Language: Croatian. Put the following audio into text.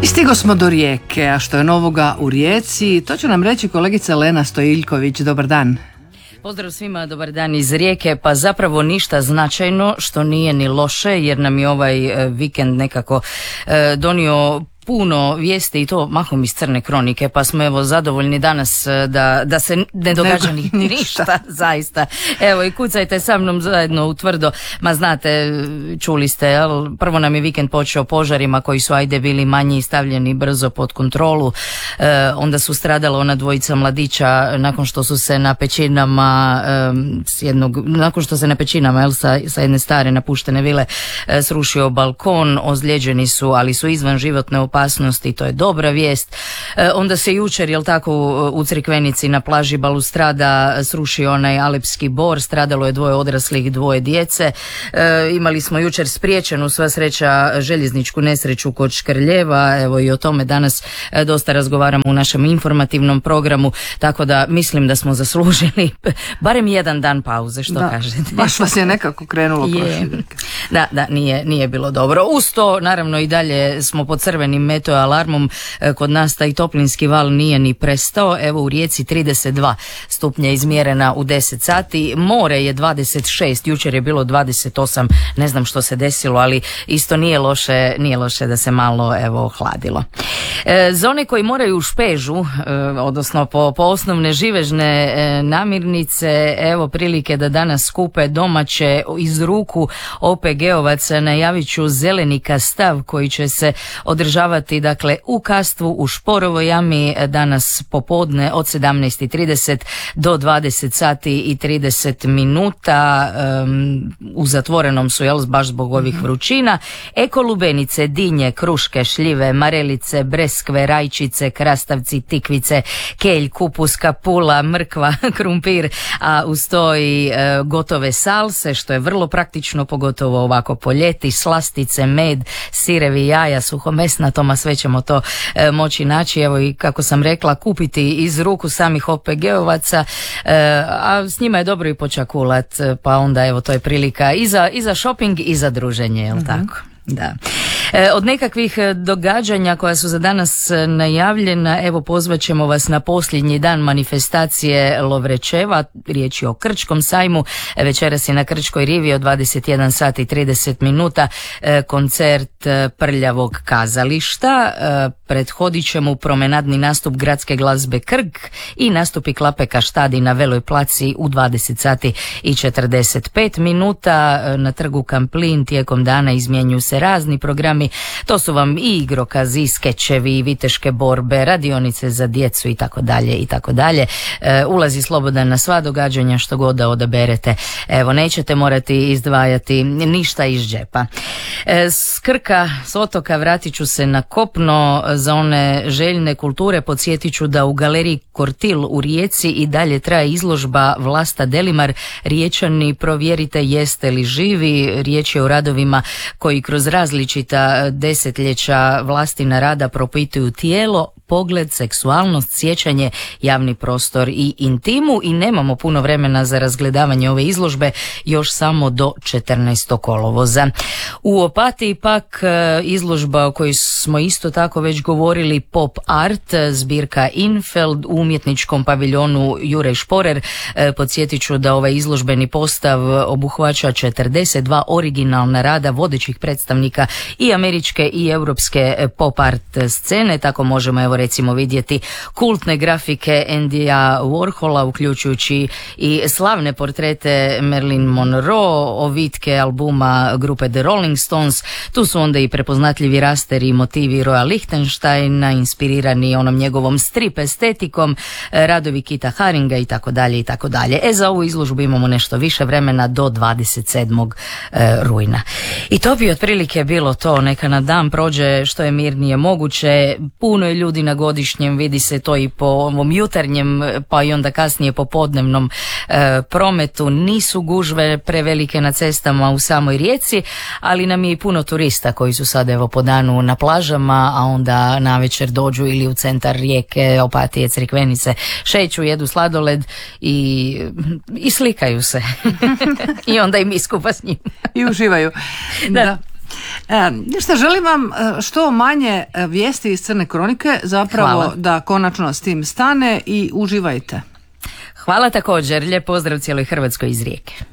I stigo smo do Rijeke, a što je novoga u Rijeci, to će nam reći kolegica Lena Stojiljković. Dobar dan. Pozdrav svima, dobar dan iz Rijeke. Pa zapravo ništa značajno, što nije ni loše, jer nam je ovaj vikend nekako donio puno vijesti i to mahom iz crne kronike, pa smo evo zadovoljni danas da se ne događa ništa, zaista. Evo i kucajte sa mnom zajedno u tvrdo, ma znate, čuli ste, jel? Prvo nam je vikend počeo požarima koji su bili manji i stavljeni brzo pod kontrolu, onda su stradala ona dvojica mladića nakon što su se na pećinama sa jedne stare napuštene vile srušio balkon, ozlijeđeni su, ali su izvan životne opasnosti, to je dobra vijest. Onda se jučer, jel tako, u Crikvenici na plaži Balustrada srušio onaj alepski bor, stradalo je 2 odraslih, 2 djece. Imali smo jučer spriječenu, sva sreća, željezničku nesreću kod Škrljeva, evo i o tome danas dosta razgovaramo u našem informativnom programu, tako da mislim da smo zaslužili barem jedan dan pauze, što kažete? Baš vas je nekako krenulo prošli vikend. Da, nije bilo dobro. Uz to, naravno, i dalje smo pod crvenim meteo alarmom, kod nas taj toplinski val nije ni prestao. Evo u Rijeci 32 stupnja izmjerena u 10 sati, more je 26, jučer je bilo 28, ne znam što se desilo, ali isto nije loše da se malo evo hladilo. Za one koji moraju u špežu, odnosno po osnovne živežne namirnice, evo prilike da danas kupe domaće iz ruku OPG-ovaca. Najavit ću zeleni kastav koji će se održavati dakle u Kastvu u Šporovoj jami danas popodne od 17:30 do 20 sati i 30 minuta. U zatvorenom su, jel, baš zbog ovih vrućina. Eko lubenice, dinje, kruške, šljive, marelice, breskve, rajčice, krastavci, tikvice, kelj, kupus, kapula, mrkva, krumpir, a uz to i gotove salse, što je vrlo praktično, pogotovo ovako po ljeti, slastice, med, sirevi, jaja, suhomesna toma, sve ćemo to moći naći, evo i kako sam rekla, kupiti iz ruku samih OPG-ovaca, a s njima je dobro i počakulat, pa onda evo to je prilika i za shopping i za druženje, jel tako? Da. Od nekakvih događanja koja su za danas najavljena, evo pozvat ćemo vas na posljednji dan manifestacije Lovrečeva, riječ je o Krčkom sajmu, večeras je na Krčkoj rivi od 21 sati i 30 minuta koncert Prljavog kazališta, prethodit će mu promenadni nastup gradske glazbe Krk i nastupi Klape Kaštadi na Veloj placi u 20 sati i 45 minuta. Na trgu Kamplin tijekom dana izmjenjuju se razni programi, to su vam i igrokazi, skečevi, i viteške borbe, radionice za djecu i tako dalje. Ulazi slobodan na sva događanja, što god da odaberete. Evo, nećete morati izdvajati ništa iz džepa. S Krka, s otoka vratit ću se na kopno. Za one željne kulture podsjetit ću da u galeriji Kortil u Rijeci i dalje traje izložba Vlasta Delimar. Riječani, provjerite jeste li živi. Riječ je o radovima koji kroz različita desetljeća Vlastina rada propituju tijelo, pogled, seksualnost, sjećanje, javni prostor i intimu, i nemamo puno vremena za razgledavanje ove izložbe, još samo do 14. kolovoza. U Opatiji pak izložba o kojoj smo isto tako već govorili, Pop Art, zbirka Infeld u umjetničkom paviljonu Jure Šporer. Podsjetit ću da ovaj izložbeni postav obuhvaća 42 originalna rada vodećih predstavnika i američke i europske pop art scene. Tako možemo evo recimo vidjeti kultne grafike Andyja Warhola, uključujući i slavne portrete Marilyn Monroe, ovitke albuma grupe The Rolling Stones. Tu su onda i prepoznatljivi rasteri i motivi Roya Lichtensteina, inspirirani onom njegovom strip estetikom, radovi Kita Haringa i tako dalje. Za ovu izložbu imamo nešto više vremena do 27. rujna. I to bi otprilike bilo to. Neka na dan prođe što je mirnije moguće. Puno je ljudi na godišnjem, vidi se to i po ovom jutarnjem, pa i onda kasnije popodnevnom prometu. Nisu gužve prevelike na cestama u samoj Rijeci, ali nam je i puno turista koji su sad evo po danu na plažama, a onda navečer dođu ili u centar Rijeke, Opatije, Crikvenice, šeću, jedu sladoled i slikaju se. I onda i mi skupa s njim. I uživaju. Da. Ništa, želim vam što manje vijesti iz Crne kronike, zapravo Hvala. da konačno s tim stane i uživajte. Hvala također, lijep pozdrav cijeloj Hrvatskoj iz Rijeke.